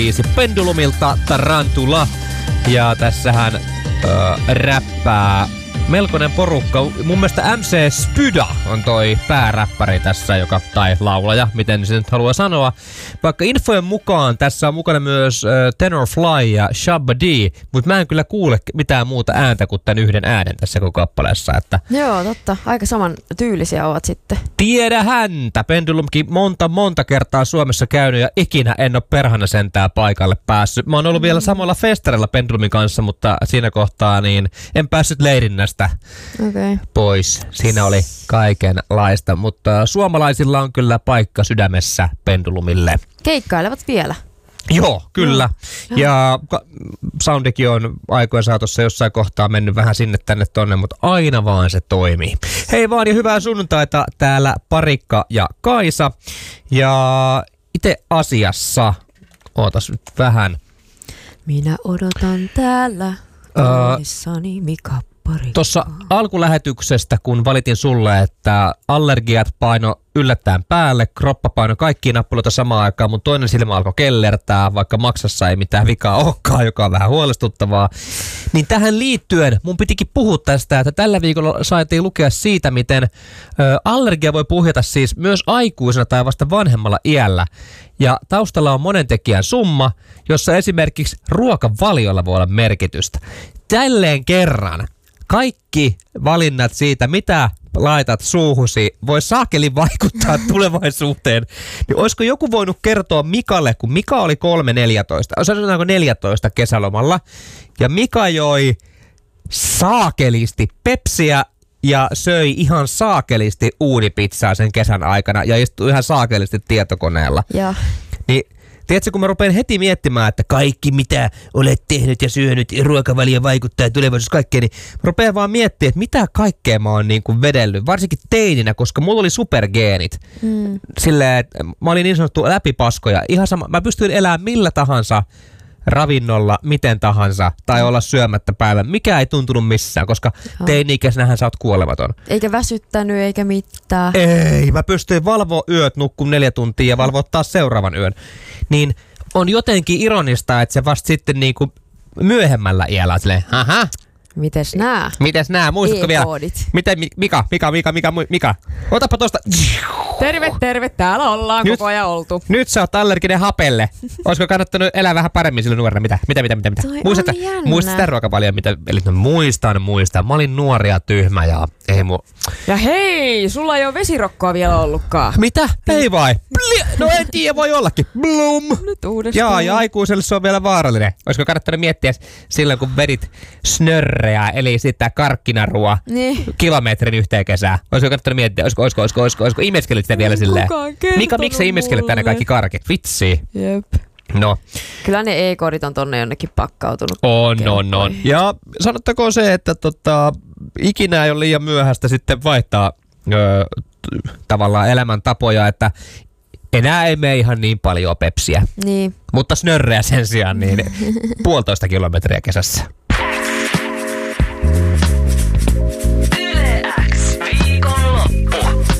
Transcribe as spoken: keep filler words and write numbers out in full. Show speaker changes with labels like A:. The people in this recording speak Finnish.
A: Pendulumilta Tarantula. Ja tässähän öö, räppää melkoinen porukka. Mun mielestä M C Spyda on toi pääräppäri tässä, joka, tai laulaja, miten se nyt haluaa sanoa. Vaikka infojen mukaan tässä on mukana myös äh, Tenor Fly ja Shabba D, mutta mä en kyllä kuule mitään muuta ääntä kuin tämän yhden äänen tässä koko kappaleessa. Että
B: joo, totta. Aika saman tyylisiä ovat sitten.
A: Tiedä häntä. Pendulumkin monta monta kertaa Suomessa käynyt ja ikinä en ole perhana sentään paikalle päässyt. Mä oon ollut mm. vielä samalla festareilla Pendulumin kanssa, mutta siinä kohtaa niin en päässyt leirinnästä
B: okay.
A: pois. Siinä oli kaikenlaista, mutta suomalaisilla on kyllä paikka sydämessä Pendulumille.
B: Keikkailevat vielä.
A: Joo, kyllä. No. Ja soundikin on aikojen saatossa jossain kohtaa mennyt vähän sinne tänne tonne, mutta aina vaan se toimii. Hei vaan ja hyvää sunnuntaita täällä Parikka ja Kaisa. Ja itse asiassa, ootas nyt vähän.
B: Minä odotan täällä kaunissani Mika Parikka.
A: Tuossa alkulähetyksestä, kun valitin sulle, että allergiat paino yllättäen päälle, kroppa paino kaikkia nappuloita samaan aikaan, mun toinen silmä alkoi kellertää, vaikka maksassa ei mitään vikaa olekaan, joka on vähän huolestuttavaa. Niin tähän liittyen mun pitikin puhua tästä, että tällä viikolla saatiin lukea siitä, miten ö, allergia voi puhjeta siis myös aikuisena tai vasta vanhemmalla iällä. Ja taustalla on monen tekijän summa, jossa esimerkiksi ruokavaliolla voi olla merkitystä. Tälleen kerran kaikki valinnat siitä, mitä laitat suuhusi, voi saakeli vaikuttaa tulevaisuuteen. Niin olisiko joku voinut kertoa Mikalle, kun Mika oli kolme neljätoista, sanotaanko neljätoista kesälomalla, ja Mika joi saakelisti pepsiä ja söi ihan saakelisti uunipizzaa sen kesän aikana ja istui ihan saakelisti tietokoneella.
B: Ja.
A: Niin tiedätkö, kun mä rupean heti miettimään, että kaikki mitä olet tehnyt ja syönyt, ruokavalio vaikuttaa tulevaisuus kaikkeen, niin mä rupean vaan miettimään, että mitä kaikkea mä oon niin kuin vedellyt, varsinkin teininä, koska mulla oli supergeenit. Mm. Silleen, että mä olin niin sanottu läpipaskoja. Ihan sama, mä pystyin elämään millä tahansa ravinnolla, miten tahansa, tai olla syömättä päivän. Mikä ei tuntunut missään, koska oh. teini-ikäisenähän sä oot kuolematon.
B: Eikä väsyttänyt, eikä mitään.
A: Ei, mä pystyin valvoa yöt, nukkun neljä tuntia ja valvoa taas seuraavan yön. Niin on jotenkin ironista, että se vasta sitten niinku myöhemmällä iällä silleen, aha.
B: Mites nää?
A: Mites nää? Muistatko vielä? Miten Mika, Mika, Mika, Mika, Mika? Otapa tosta.
B: Terve, terve. Täällä ollaan nyt, koko ajan oltu.
A: Nyt sä oot allerginen hapelle. Olisiko kannattanut elää vähän paremmin sillä nuorena? Mitä, mitä, mitä, mitä? mitä? Muistatko, muistatko sitä ruokavalioa? Mitä? Eli no, muistan, muistan. Mä olin nuori ja tyhmä ja ei mu...
B: Ja hei, sulla ei ole vesirokkoa vielä ollutkaan.
A: Mitä? Ei vai? Bli- no en tiedä, voi ollakin. Blum.
B: Nyt uudestaan.
A: Jaa, ja aikuiselle se on vielä vaarallinen. Olisiko kannattanut miettiä silloin, kun vedit snörreä, eli sitä karkkinarua niin. kilometrin yhteen kesään. Olisiko kannattanut miettiä, olisiko, olisiko, olisiko, olisiko, olisiko imeskelit sitä vielä silleen? Mika, miksi sä imeskelit tänne kaikki karkit? Vitsi.
B: Jep.
A: No.
B: Kyllä ne e-kodit on tonne jonnekin pakkautunut.
A: On, on, on. Ja sanottakoon se, että tota, ikinä ei ole liian myöhäistä sitten vaihtaa öö, t- tavallaan elämäntapoja, että enää ei mene ihan niin paljon pepsiä.
B: Niin.
A: Mutta snörreä sen sijaan niin puolitoista kilometriä kesässä.